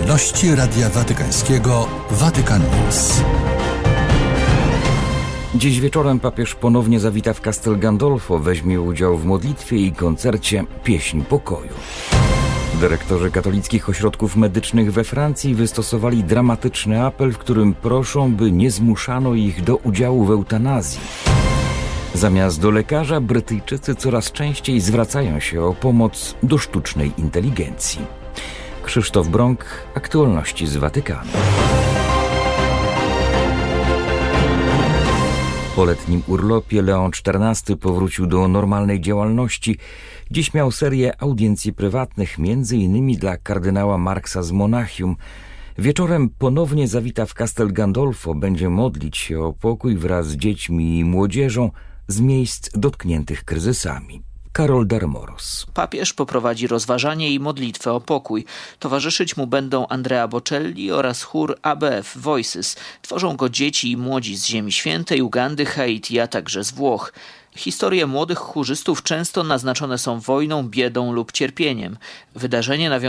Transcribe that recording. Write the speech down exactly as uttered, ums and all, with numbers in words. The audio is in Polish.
Aktualności Radia Watykańskiego Vatican News. Dziś wieczorem papież ponownie zawita w Castel Gandolfo, weźmie udział w modlitwie i koncercie Pieśń Pokoju. Dyrektorzy katolickich ośrodków medycznych we Francji wystosowali dramatyczny apel, w którym proszą, by nie zmuszano ich do udziału w eutanazji. Zamiast do lekarza, Brytyjczycy coraz częściej zwracają się o pomoc do sztucznej inteligencji. Krzysztof Brąk, aktualności z Watykanu. Po letnim urlopie Leon czternasty powrócił do normalnej działalności. Dziś miał serię audiencji prywatnych, między innymi dla kardynała Marksa z Monachium. Wieczorem ponownie zawita w Castel Gandolfo, będzie modlić się o pokój wraz z dziećmi i młodzieżą z miejsc dotkniętych kryzysami. Karol Darmoros. Papież poprowadzi rozważanie i modlitwę o pokój. Towarzyszyć mu będą Andrea Bocelli oraz chór A B F Voices. Tworzą go dzieci i młodzi z Ziemi Świętej, Ugandy, Haiti, a także z Włoch. Historie młodych chórzystów często naznaczone są wojną, biedą lub cierpieniem. Wydarzenie nawiązuje